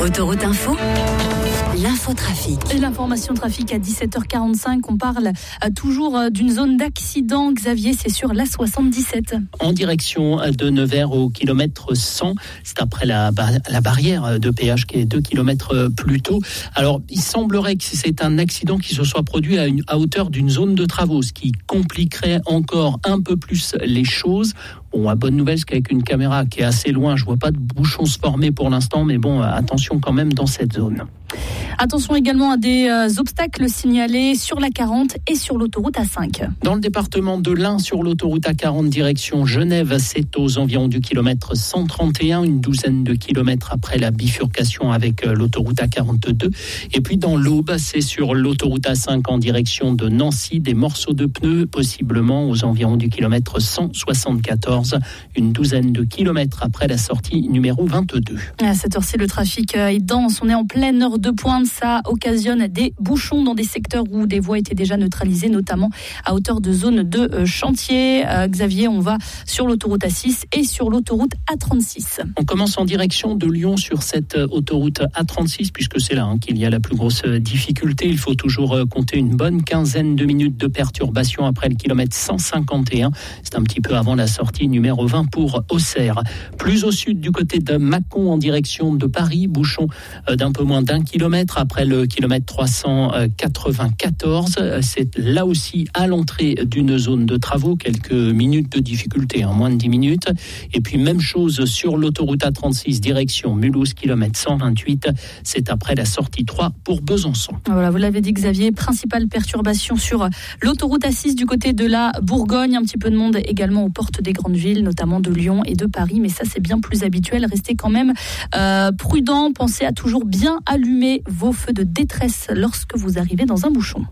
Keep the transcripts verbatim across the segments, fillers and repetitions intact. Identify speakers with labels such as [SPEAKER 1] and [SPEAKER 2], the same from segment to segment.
[SPEAKER 1] Autoroute Info, l'infotrafic.
[SPEAKER 2] Et l'information trafic à dix-sept heures quarante-cinq. On parle euh, toujours euh, d'une zone d'accident. Xavier, c'est sur l'A soixante-dix-sept.
[SPEAKER 3] En direction de Nevers au kilomètre cent. C'est après la, ba- la barrière de péage qui est deux kilomètres plus tôt. Alors, il semblerait que c'est un accident qui se soit produit à, une, à hauteur d'une zone de travaux, ce qui compliquerait encore un peu plus les choses. Bon, la bonne nouvelle, c'est qu'avec une caméra qui est assez loin, je vois pas de bouchons se former pour l'instant, mais bon, attention quand même dans cette zone.
[SPEAKER 2] Attention également à des euh, obstacles signalés sur la quarante et sur l'autoroute A cinq.
[SPEAKER 3] Dans le département de l'Ain, sur l'autoroute A quarante direction Genève, c'est aux environs du kilomètre cent trente et un, une douzaine de kilomètres après la bifurcation avec euh, l'autoroute A quarante-deux. Et puis dans l'Aube, c'est sur l'autoroute A cinq en direction de Nancy, des morceaux de pneus, possiblement aux environs du kilomètre cent soixante-quatorze, une douzaine de kilomètres après la sortie numéro vingt-deux.
[SPEAKER 2] À cette heure-ci, le trafic est dense. On est en pleine heure de pointe. Ça occasionne des bouchons dans des secteurs où des voies étaient déjà neutralisées, notamment à hauteur de zone de chantier. Euh, Xavier, on va sur l'autoroute A six et sur l'autoroute A trente-six.
[SPEAKER 3] On commence en direction de Lyon sur cette autoroute A trente-six, puisque c'est là hein, qu'il y a la plus grosse difficulté. Il faut toujours compter une bonne quinzaine de minutes de perturbation après le kilomètre cent cinquante et un. C'est un petit peu avant la sortie numéro vingt pour Auxerre. Plus au sud, du côté de Mâcon en direction de Paris, bouchon d'un peu moins d'un kilomètre après le kilomètre trois cent quatre-vingt-quatorze. C'est là aussi à l'entrée d'une zone de travaux, quelques minutes de difficulté, hein, moins de dix minutes. Et puis même chose sur l'autoroute A trente-six, direction Mulhouse, kilomètre cent vingt-huit. C'est après la sortie trois pour Besançon.
[SPEAKER 2] Voilà, vous l'avez dit Xavier, principale perturbation sur l'autoroute A six du côté de la Bourgogne. Un petit peu de monde également aux portes des grandes villes, notamment de Lyon et de Paris. Mais ça, c'est bien plus habituel. Restez quand même euh, prudents. Pensez à toujours bien allumer vos feux de détresse lorsque vous arrivez dans un bouchon.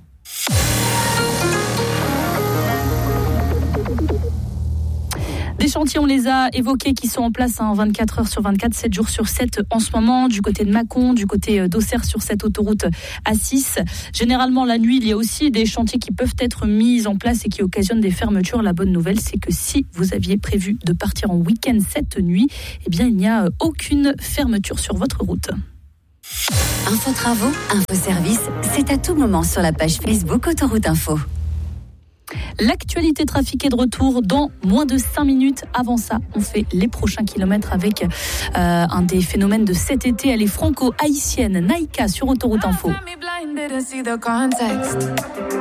[SPEAKER 2] Des chantiers, on les a évoqués, qui sont en place hein, vingt-quatre heures sur vingt-quatre, sept jours sur sept en ce moment, du côté de Mâcon, du côté d'Auxerre sur cette autoroute A six. Généralement, la nuit, il y a aussi des chantiers qui peuvent être mis en place et qui occasionnent des fermetures. La bonne nouvelle, c'est que si vous aviez prévu de partir en week-end cette nuit, eh bien, il n'y a aucune fermeture sur votre route.
[SPEAKER 1] Info Travaux, Info Service, c'est à tout moment sur la page Facebook Autoroute Info.
[SPEAKER 2] L'actualité trafic est de retour dans moins de cinq minutes. Avant ça, on fait les prochains kilomètres avec euh, un des phénomènes de cet été. Elle est franco-haïtienne, Naïka sur Autoroute Info.